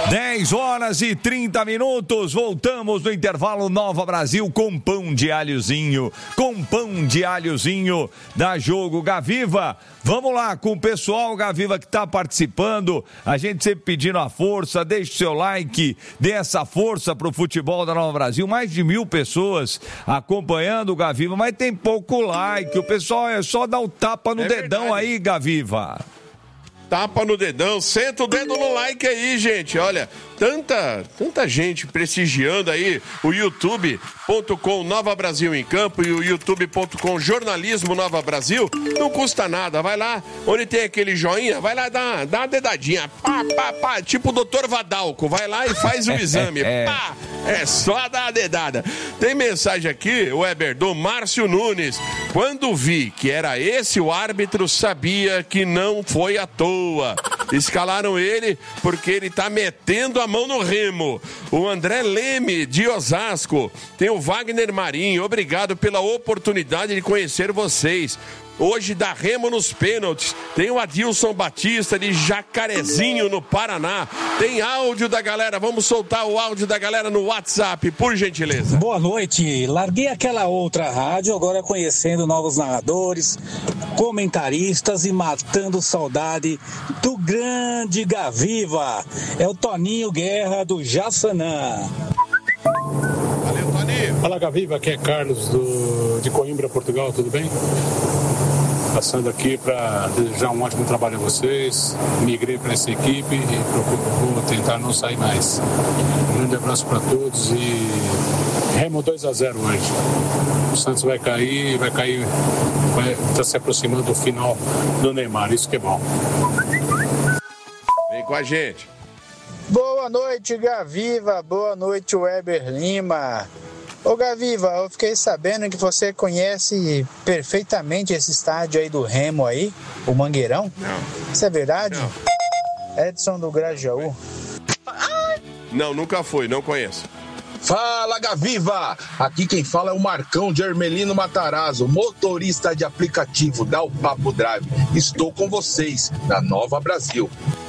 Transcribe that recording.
10h30, voltamos no intervalo Nova Brasil com pão de alhozinho, da Jogo Gaviva. Vamos lá com o pessoal, Gaviva, que está participando, a gente sempre pedindo a força, deixe o seu like, dê essa força pro futebol da Nova Brasil, mais de 1.000 pessoas acompanhando o Gaviva, mas tem pouco like, o pessoal é só dar o tapa no dedão verdade. Aí, Gaviva. Tapa no dedão, senta o dedo no like aí, gente. Olha, tanta gente prestigiando aí o youtube.com Nova Brasil em Campo e o youtube.com Jornalismo Nova Brasil. Não custa nada, vai lá, onde tem aquele joinha, vai lá dar uma dedadinha. Pá, tipo o doutor Vadalco, vai lá e faz o exame. Pá, é só dar a dedada. Tem mensagem aqui, Weber, do Márcio Nunes. Quando vi que era esse o árbitro, sabia que não foi à toa. Escalaram ele porque ele tá metendo a mão no remo. O André Leme, de Osasco. Tem o Wagner Marinho. Obrigado pela oportunidade de conhecer vocês. Hoje dá remo nos pênaltis. Tem o Adilson Batista de Jacarezinho, no Paraná. Tem áudio da galera. Vamos soltar o áudio da galera no WhatsApp, por gentileza. Boa noite. Larguei aquela outra rádio, agora conhecendo novos narradores, comentaristas e matando saudade do grande Gaviva. É o Toninho Guerra, do Jaçanã. Valeu, Toninho. Fala, Gaviva. Aqui é Carlos, de Coimbra, Portugal. Tudo bem? Passando aqui para desejar um ótimo trabalho a vocês. Migrei para essa equipe e vou tentar não sair mais. Um grande abraço para todos e remo 2-0 hoje. O Santos vai cair, está se aproximando do final do Neymar, isso que é bom. Vem com a gente. Boa noite, Gaviva. Boa noite, Weber Lima. Ô Gaviva, eu fiquei sabendo que você conhece perfeitamente esse estádio aí do Remo aí, o Mangueirão. Não. Isso é verdade? Não. Edson do Grajaú. Não, nunca fui, não conheço. Fala, Gaviva! Aqui quem fala é o Marcão de Hermelino Matarazzo, motorista de aplicativo da O Papo Drive. Estou com vocês, na Nova Brasil.